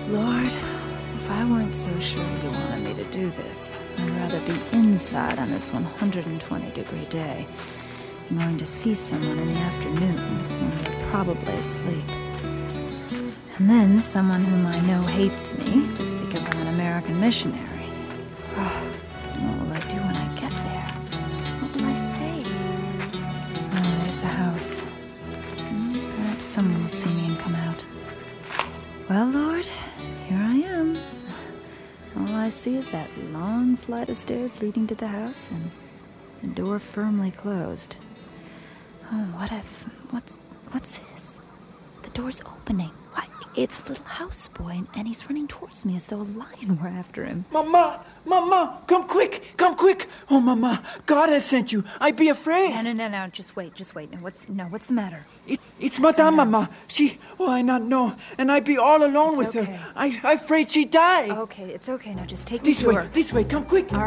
Lord, if I weren't so sure you wanted me to do this, I'd rather be inside on this 120-degree day than going to see someone in the afternoon when they're probably asleep. And then someone whom I know hates me just because I'm an American missionary. What will I do when I get there? What will I say? Oh, there's the house. Perhaps someone will see me and come out. Well, Lord, here I am. All I see is that long flight of stairs leading to the house and the door firmly closed. Oh, what if... What's this? The door's opening. Why, it's a little houseboy, and he's running towards me as though a lion were after him. Mama! Mama! Come quick! Come quick! Oh, Mama, God has sent you. I be afraid. No. Just wait. What's the matter? It's Madame, Mama. I not know. And I be all alone with okay. her. I afraid she die. Okay, it's okay. Now just take me to her. This way. Come quick. All